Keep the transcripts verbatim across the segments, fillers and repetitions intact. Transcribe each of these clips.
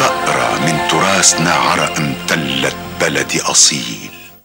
ثأرة من تراثنا عرق امتلت بلد أصيل.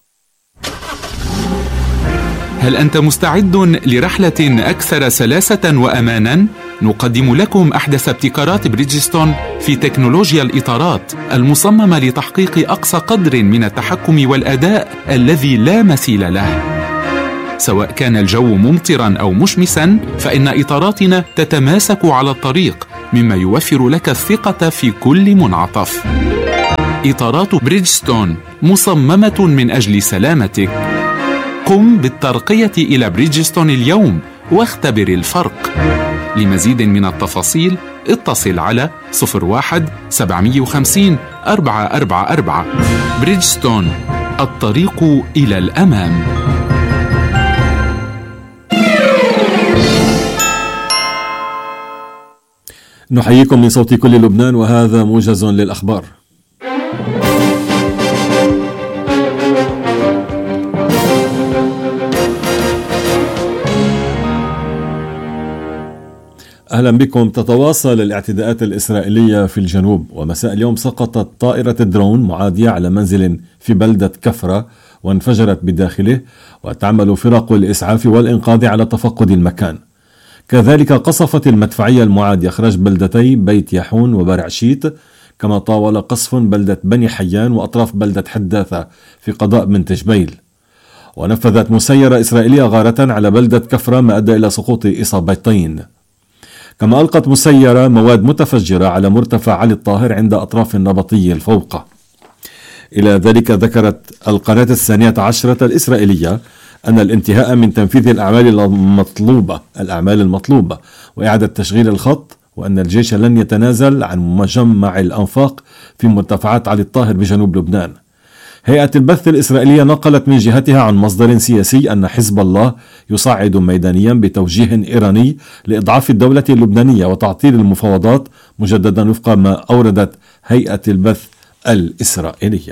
هل أنت مستعد لرحلة أكثر سلاسة وأمانا؟ نقدم لكم أحدث ابتكارات بريدجستون في تكنولوجيا الإطارات المصممة لتحقيق أقصى قدر من التحكم والأداء الذي لا مثيل له. سواء كان الجو ممطرا أو مشمسا، فإن إطاراتنا تتماسك على الطريق، مما يوفر لك الثقة في كل منعطف. إطارات بريدجستون مصممة من أجل سلامتك. قم بالترقية إلى بريدجستون اليوم واختبر الفرق. لمزيد من التفاصيل اتصل على صفر واحد سبعمية وخمسين أربعة أربعة أربعة. بريدجستون، الطريق إلى الأمام. نحييكم من صوت كل لبنان، وهذا موجز للأخبار. أهلا بكم. تتواصل الاعتداءات الإسرائيلية في الجنوب، ومساء اليوم سقطت طائرة درون معادية على منزل في بلدة كفرة وانفجرت بداخله، وتعمل فرق الإسعاف والإنقاذ على تفقد المكان. كذلك قصفت المدفعية المعادية خارج بلدتي بيت يحون وبرعشيت، كما طاول قصف بلدة بني حيان وأطراف بلدة حداثة في قضاء بنت جبيل. ونفذت مسيرة إسرائيلية غارة على بلدة كفرة ما أدى إلى سقوط إصابتين. كما ألقت مسيرة مواد متفجرة على مرتفع علي الطاهر عند أطراف النبطي الفوقة. إلى ذلك ذكرت القناة الثانية عشرة الإسرائيلية أن الانتهاء من تنفيذ الأعمال المطلوبة الأعمال المطلوبة وإعادة تشغيل الخط، وأن الجيش لن يتنازل عن مجمع الأنفاق في مرتفعات علي الطاهر بجنوب لبنان. هيئة البث الإسرائيلية نقلت من جهتها عن مصدر سياسي أن حزب الله يصعد ميدانيا بتوجيه إيراني لإضعاف الدولة اللبنانية وتعطيل المفاوضات مجددا، وفق ما أوردت هيئة البث الإسرائيلية.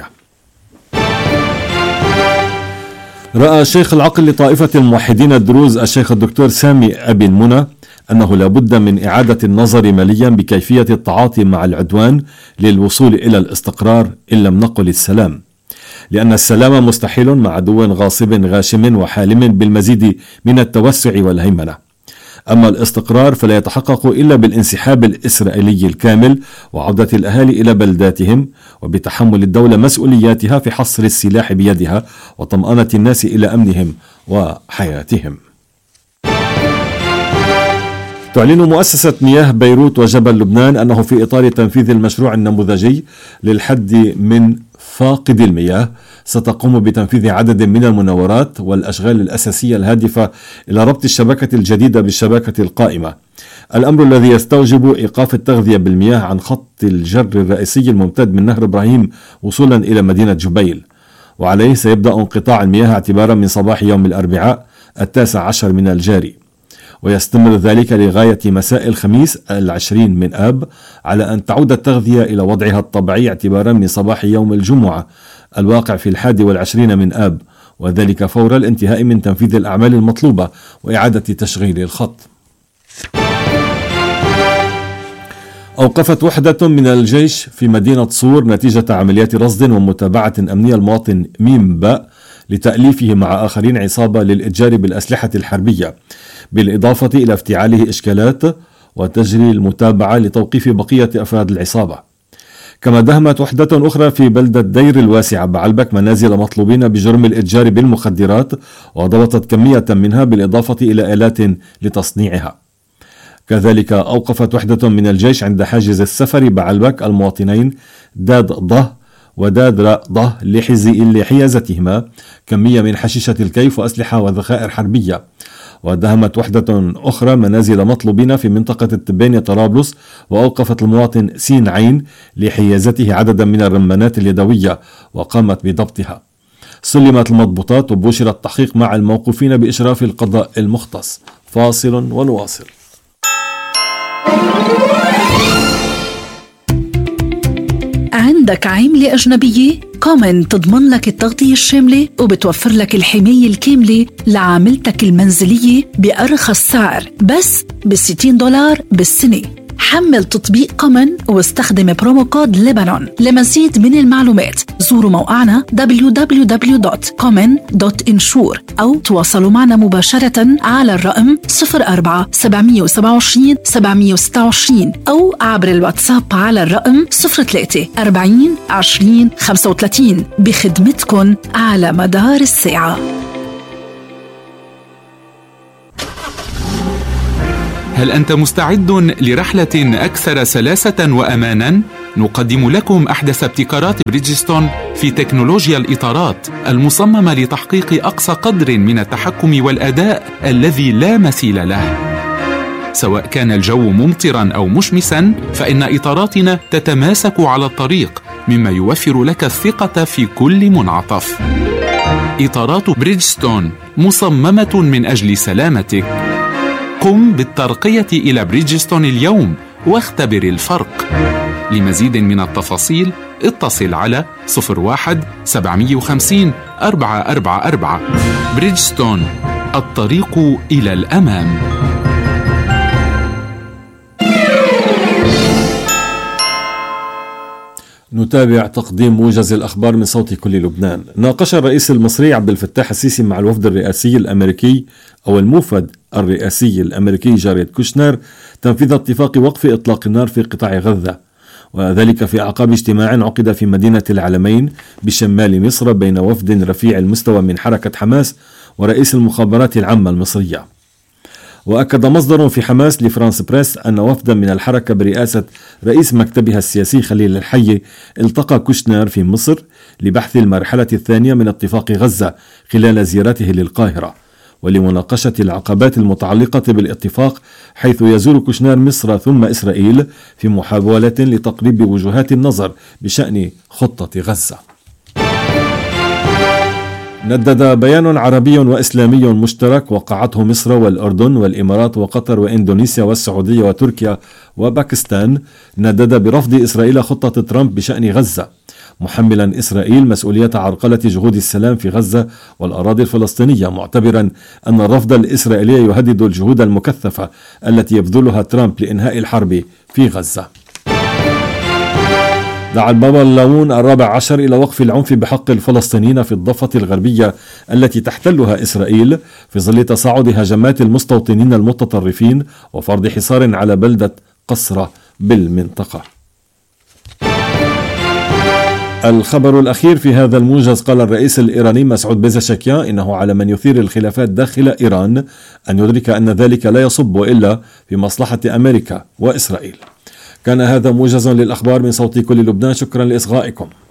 رأى شيخ العقل لطائفة الموحدين الدروز الشيخ الدكتور سامي أبي المنى أنه لابد من إعادة النظر ماليا بكيفية التعاطي مع العدوان للوصول إلى الاستقرار، إن لم نقل السلام، لأن السلام مستحيل مع عدو غاصب غاشم وحالم بالمزيد من التوسع والهيمنة. أما الاستقرار فلا يتحقق إلا بالانسحاب الإسرائيلي الكامل وعودة الأهالي إلى بلداتهم، وبتحمل الدولة مسؤولياتها في حصر السلاح بيدها وطمأنة الناس إلى أمنهم وحياتهم. تعلن مؤسسة مياه بيروت وجبل لبنان أنه في إطار تنفيذ المشروع النموذجي للحد من فاقد المياه ستقوم بتنفيذ عدد من المناورات والأشغال الأساسية الهادفة إلى ربط الشبكة الجديدة بالشبكة القائمة، الأمر الذي يستوجب إيقاف التغذية بالمياه عن خط الجر الرئيسي الممتد من نهر إبراهيم وصولا إلى مدينة جبيل، وعليه سيبدأ انقطاع المياه اعتبارا من صباح يوم الأربعاء التاسع عشر من الجاري، ويستمر ذلك لغاية مساء الخميس العشرين من آب، على أن تعود التغذية إلى وضعها الطبيعي اعتبارا من صباح يوم الجمعة الواقع في الحادي والعشرين من آب، وذلك فور الانتهاء من تنفيذ الأعمال المطلوبة وإعادة تشغيل الخط. أوقفت وحدة من الجيش في مدينة صور نتيجة عمليات رصد ومتابعة أمنية المواطن ميم باء لتأليفه مع آخرين عصابة للإتجار بالأسلحة الحربية، بالإضافة إلى افتعاله إشكالات، وتجري المتابعة لتوقيف بقية أفراد العصابة. كما دهمت وحدة أخرى في بلدة دير الواسعة بعلبك منازل مطلوبين بجرم الإتجار بالمخدرات، وضبطت كمية منها بالإضافة إلى آلات لتصنيعها. كذلك أوقفت وحدة من الجيش عند حاجز السفر بعلبك المواطنين داد ضه وداد راء ضه لحيازتهما كمية من حشيشة الكيف وأسلحة وذخائر حربية. ودهمت وحدة أخرى منازل مطلوبين في منطقة التبانية طرابلس، وأوقفت المواطن سين عين لحيازته عددا من الرمانات اليدوية وقامت بضبطها. سلمت المضبوطات وبشر التحقيق مع الموقوفين بإشراف القضاء المختص. فاصل ونواصل. عندك عملة أجنبية؟ كومن تضمن لك التغطية الشاملة وبتوفر لك الحماية الكاملة لعاملتك المنزلية بأرخص سعر، بس بستين دولار بالسنة. حمل تطبيق كومن واستخدم برومو كود لبنان. لمزيد من المعلومات زوروا موقعنا دبليو دبليو دبليو دوت كومن دوت انشور أو تواصلوا معنا مباشرة على الرقم صفر أربعة سبعمية وسبعة وعشرين سبعمية وستة وعشرين أو عبر الواتساب على الرقم صفر ثلاثة أربعين عشرين خمسة وثلاثين بخدمتكن على مدار الساعة. هل أنت مستعد لرحلة أكثر سلاسة وأماناً؟ نقدم لكم أحدث ابتكارات بريدجستون في تكنولوجيا الإطارات المصممة لتحقيق أقصى قدر من التحكم والأداء الذي لا مثيل له. سواء كان الجو ممطراً أو مشمساً، فإن إطاراتنا تتماسك على الطريق، مما يوفر لك الثقة في كل منعطف. إطارات بريدجستون مصممة من أجل سلامتك. قم بالترقية إلى بريدجستون اليوم واختبر الفرق. لمزيد من التفاصيل اتصل على صفر واحد سبعمية وخمسين أربعة أربعة أربعة. بريدجستون، الطريق إلى الأمام. نتابع تقديم موجز الأخبار من صوت كل لبنان. ناقش الرئيس المصري عبد الفتاح السيسي مع الوفد الرئاسي الأمريكي أو الموفد الرئاسي الأمريكي جاريد كوشنر تنفيذ اتفاق وقف إطلاق النار في قطاع غزة، وذلك في أعقاب اجتماع عقد في مدينة العلمين بشمال مصر بين وفد رفيع المستوى من حركة حماس ورئيس المخابرات العامة المصرية. وأكد مصدر في حماس لفرانس بريس أن وفدا من الحركة برئاسة رئيس مكتبها السياسي خليل الحي التقى كوشنر في مصر لبحث المرحلة الثانية من اتفاق غزة خلال زيارته للقاهرة، ولمناقشة العقبات المتعلقة بالاتفاق، حيث يزور كوشنر مصر ثم إسرائيل في محاولة لتقريب وجهات النظر بشأن خطة غزة. ندد بيان عربي وإسلامي مشترك وقعته مصر والأردن والإمارات وقطر وإندونيسيا والسعودية وتركيا وباكستان، ندد برفض إسرائيل خطة ترامب بشأن غزة، محملا إسرائيل مسؤولية عرقلة جهود السلام في غزة والأراضي الفلسطينية، معتبرا أن الرفض الإسرائيلي يهدد الجهود المكثفة التي يبذلها ترامب لإنهاء الحرب في غزة. دعا البابا اللاون الرابع عشر إلى وقف العنف بحق الفلسطينيين في الضفة الغربية التي تحتلها إسرائيل في ظل تصاعد هجمات المستوطنين المتطرفين وفرض حصار على بلدة قصرة بالمنطقة. الخبر الأخير في هذا الموجز، قال الرئيس الإيراني مسعود بيزشكيان إنه على من يثير الخلافات داخل إيران أن يدرك أن ذلك لا يصب إلا في مصلحة أمريكا وإسرائيل. كان هذا موجز للأخبار من صوت كل لبنان، شكرا لإصغائكم.